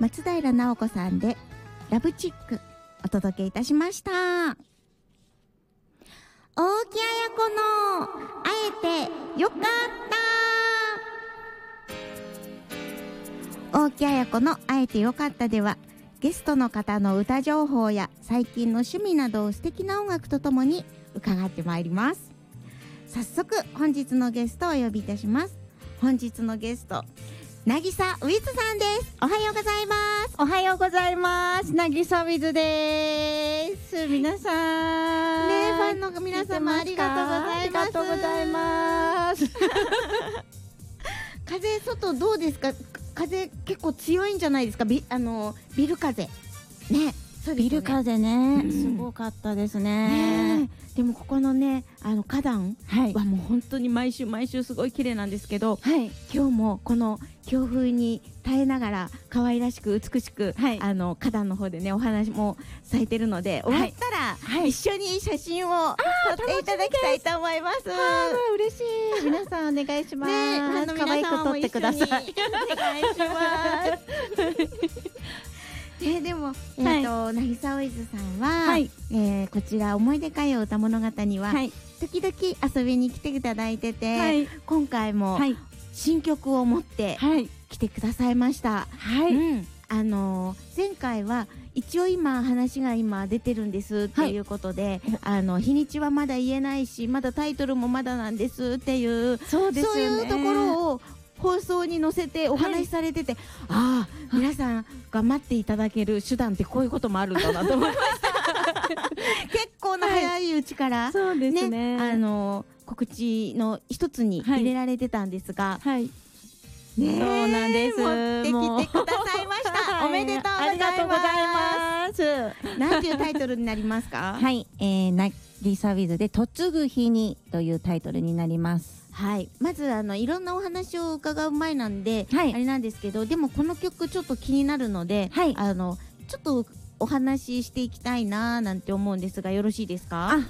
松平直子さんでラブチックお届けいたしました。大木彩子の会えてよかった。大木彩子の会えてよかったでは、ゲストの方の歌情報や最近の趣味などを素敵な音楽とともに伺ってまいります。早速本日のゲストをお呼びいたします。本日のゲスト、なぎさウィズさんです。おはようございます。 おはようございます。なぎさウィズです。皆さん、 ね、ファンの皆様ありがとうございます。 ありがとうございます。 風外どうですか？風結構強いんじゃないですか？ビル風ね。そうですよね、 ビル風ね、 うんすごかったですね。 でもここのね、花壇はもう本当に毎週すごい綺麗なんですけど、 はい、 今日もこの強風に耐えながら可愛らしく美しく、 はい、 花壇の方でねお話も咲いてるので、終わったら、 はい、 一緒に写真を撮っていただきたいと思います。 嬉しい。皆さんお願いします。 ね、 可愛く撮ってください。 お願いします。でも、なぎさおいずさんは、 はい、 こちら思い出歌謡歌物語には、はい、時々遊びに来ていただいてて、はい、今回も、はい、新曲を持って来てくださいました。はい、うん、前回は一応話が出てるんですっていうことで、はい、日にちはまだ言えないし、まだタイトルもまだなんですっていう、そういうところを放送に載せてお話しされてて、はい、皆さんが待っていただける手段ってこういうこともあるんだなと思いました結構な早いうちから、 そうですね、 告知の一つに入れられてたんですが、はい、 ね、そうなんです。 持ってきてくださいました、おめでとうございます。 ありがとうございます。 なんていうタイトルになりますか？ はい、なぎさウィズで嫁ぐ日にというタイトルになります。 はい、まずいろんなお話を伺う前なんで、はい、あれなんですけど、でもこの曲ちょっと気になるので、はい、ちょっとお話ししていきたいななんて思うんですが、よろしいですか？